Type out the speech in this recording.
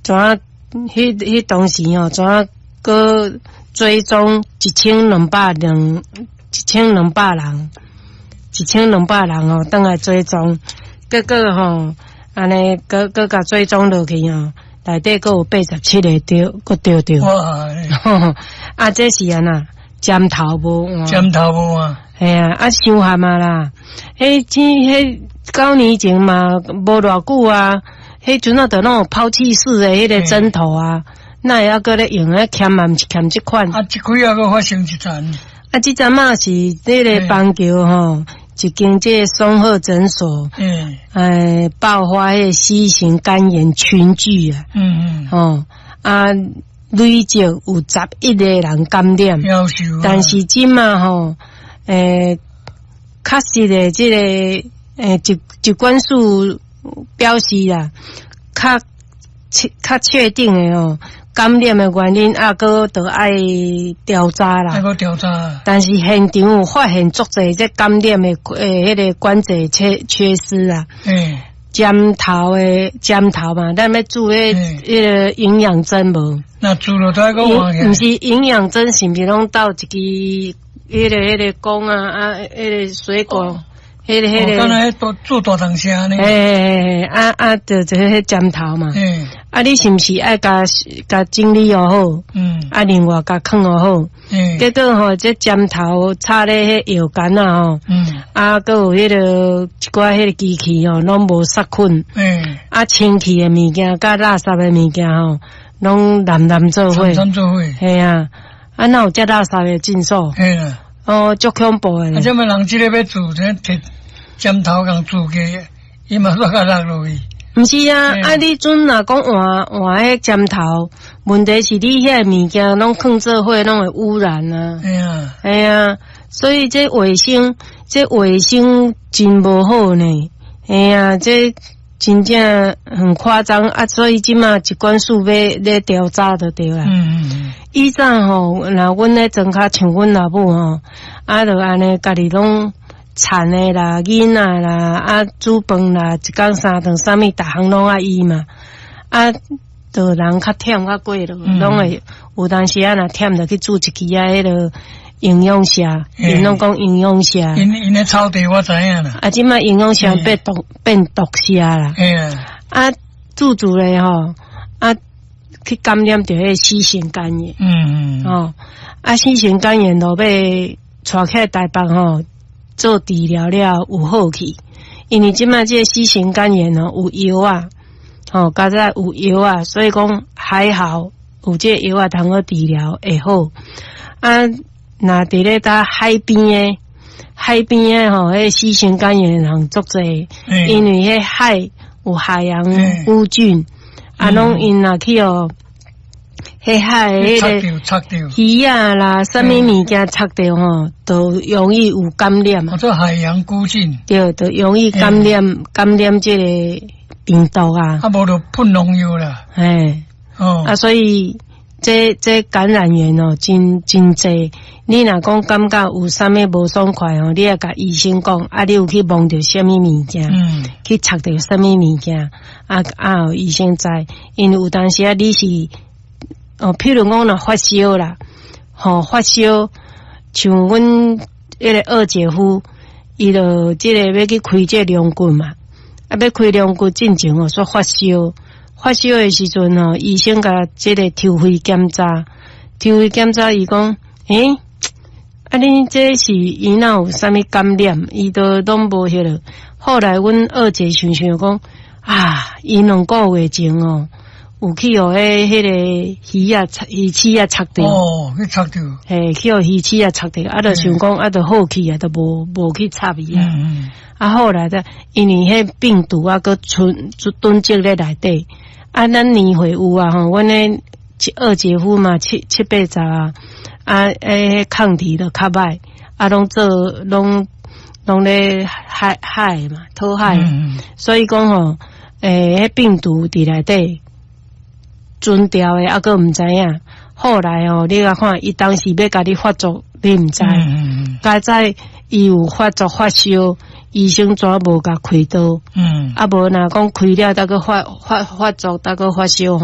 怎啊？迄当时哦，怎啊？个追踪1200人哦，等来追踪，结果吼，安尼个甲追踪落去哦，内底个有87个丢着。哇！啊，这是安那尖头无换？系啊，伤寒嘛啦。迄9年前嘛，无偌久啊。迄阵啊，就拢有抛弃式的迄个枕头啊，那会还搁咧用啊，欠嘛毋是欠即款。啊，即几啊个发生一阵。啊，即阵嘛是这个邦桥吼，一间这个松鹤诊所，爆发迄个 C 型肝炎群聚啊。累积有11个人感染，但是即嘛吼，确实的这个疾管署表示啦，较确定的哦，感染的原因搁得爱调查啦。但是现场有发现足侪这感染的迄个关节缺失啊。尖头嘛，咱要注迄个营养针无？那注了都个换嘅。毋是营养针，是毋是拢到一支迄个弓啊迄个水果，迄个。刚才都做大堂声呢。就迄尖头嘛。你是毋是爱甲整理好？另外甲放好。结果吼，这尖头插咧迄药杆啊吼，搁有迄个一寡迄个机器吼，拢无杀菌，清气的物件甲垃圾的物件吼，拢揽做伙，系啊，哪有遮垃圾的进数？系啦，足恐怖的。这么人即个要做，摕尖头共做嘅，伊嘛落甲落落去。毋是啊，你阵若讲换迄尖头，问题是你遐物件拢放做伙，拢会污染啊。哎呀，所以这卫生真无好呢。哎呀，这真正很夸张啊！所以即马疾管署要咧调查就对啦。以前吼，若阮咧庄脚像阮老母吼，就安尼家己拢。产的啦，囡仔啦，煮饭啦，一工3顿，啥物逐项拢爱伊嘛。就人较忝较过咯，拢会有当时若忝就去煮一支迄个营养茶，因拢讲营养茶。因咧草地我知影啦。即摆营养茶变毒茶啦。煮咧吼，去感染着迄C型肝炎。C型肝炎落尾带起来台北吼。做治疗了有好去，因为即摆这个C型肝炎有药啊，加在有药啊，所以讲还好有这个药啊，通好治疗会好。若伫咧搭海边诶吼，迄C型肝炎人足济，因为迄海有海洋污菌，拢因若去迄海迄个鱼啊啦，啥物物件插着吼，都容易有感染啊。做海洋菇菌，对，都容易感染这个病毒啊。无就喷农药啦。所以这感染源真济。你若讲感觉有啥物无爽快你也甲医生讲，你有去摸着啥物物件，去插着啥物物件，医生知，因为有当时你是。譬如讲若发烧啦，发烧，像阮迄个二姐夫，伊就即个要去开这个凉棍嘛，要开凉棍进前说发烧的时阵医生甲即个抽血检查，伊讲，恁这是伊哪有啥物感染，伊都拢无迄落。后来阮二姐想讲，伊2个月前有去迄个鱼翅插着。去插着。去鱼翅插着，就想讲就好去就无去插伊啊。后来的，因为迄病毒搁囤积咧内底，咱年岁有阮咧二姐夫嘛7、8十抗体就较歹，拢咧害嘛，讨害。所以讲迄病毒伫内底。存掉的搁毋知影，后来你甲看，伊当时要甲你发作，你毋知，加在伊有发作发烧，医生怎无甲开刀？无若讲开了，再搁发作，再搁发烧。